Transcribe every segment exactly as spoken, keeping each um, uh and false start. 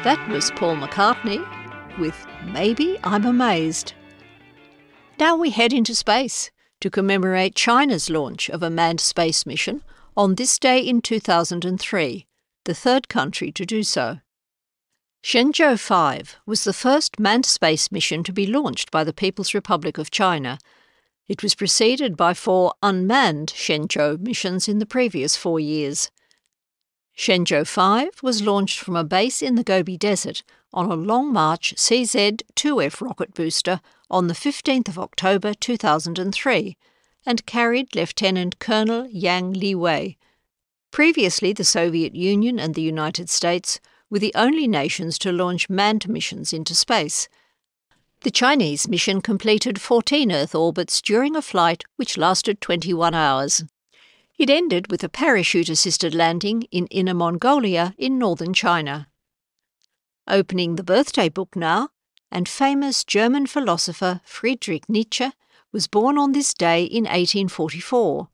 That was Paul McCartney with Maybe I'm Amazed. Now we head into space to commemorate China's launch of a manned space mission on this day in two thousand three, the third country to do so. Shenzhou five was the first manned space mission to be launched by the People's Republic of China. It was preceded by four unmanned Shenzhou missions in the previous four years. Shenzhou five was launched from a base in the Gobi Desert on a Long March C Z two F rocket booster on the fifteenth of October two thousand three and carried Lieutenant Colonel Yang Liwei. Previously, the Soviet Union and the United States were the only nations to launch manned missions into space. The Chinese mission completed fourteen Earth orbits during a flight which lasted twenty-one hours. It ended with a parachute-assisted landing in Inner Mongolia in northern China. Opening the birthday book now, and famous German philosopher Friedrich Nietzsche was born on this day in eighteen forty-four.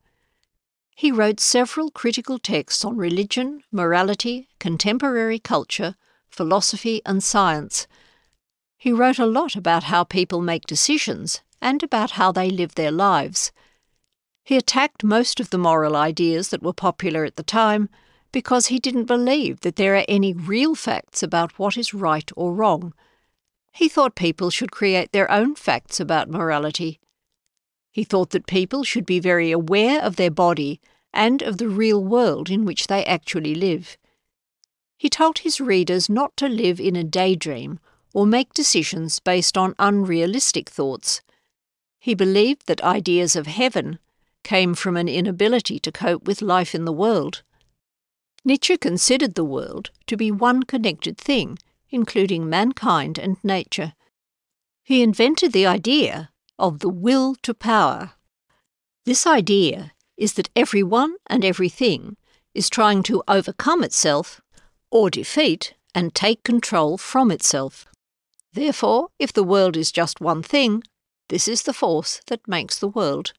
He wrote several critical texts on religion, morality, contemporary culture, philosophy and science. He wrote a lot about how people make decisions and about how they live their lives. He attacked most of the moral ideas that were popular at the time because he didn't believe that there are any real facts about what is right or wrong. He thought people should create their own facts about morality. He thought that people should be very aware of their body and of the real world in which they actually live. He told his readers not to live in a daydream or make decisions based on unrealistic thoughts. He believed that ideas of heaven came from an inability to cope with life in the world. Nietzsche considered the world to be one connected thing, including mankind and nature. He invented the idea of the will to power. This idea is that everyone and everything is trying to overcome itself or defeat and take control from itself. Therefore, if the world is just one thing, this is the force that makes the world.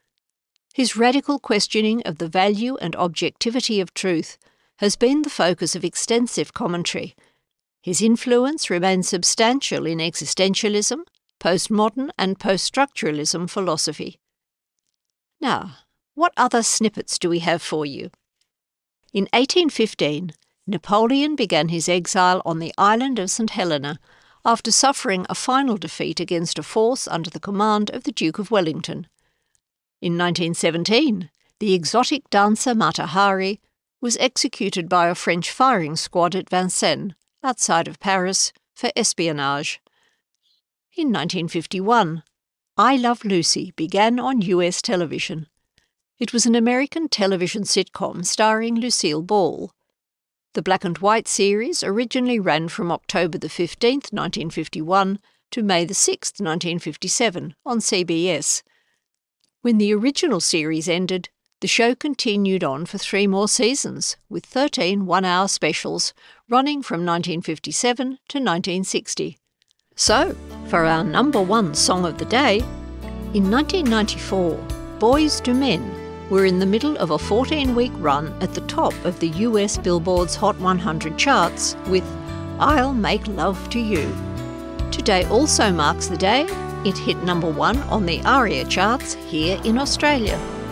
His radical questioning of the value and objectivity of truth has been the focus of extensive commentary. His influence remains substantial in existentialism, postmodern and post-structuralism philosophy. Now, what other snippets do we have for you? In eighteen fifteen, Napoleon began his exile on the island of Saint Helena after suffering a final defeat against a force under the command of the Duke of Wellington. In nineteen seventeen, the exotic dancer Mata Hari was executed by a French firing squad at Vincennes, outside of Paris, for espionage. In nineteen fifty-one, I Love Lucy began on U S television. It was an American television sitcom starring Lucille Ball. The black and white series originally ran from October the fifteenth, nineteen fifty-one to May the sixth, nineteen fifty-seven on C B S. When the original series ended, the show continued on for three more seasons, with thirteen one-hour specials running from nineteen fifty-seven to nineteen sixty. So, for our number one song of the day, in nineteen ninety-four, Boyz two Men were in the middle of a fourteen-week run at the top of the U S Billboard's Hot one hundred charts with I'll Make Love to You. Today also marks the day it hit number one on the ARIA charts here in Australia.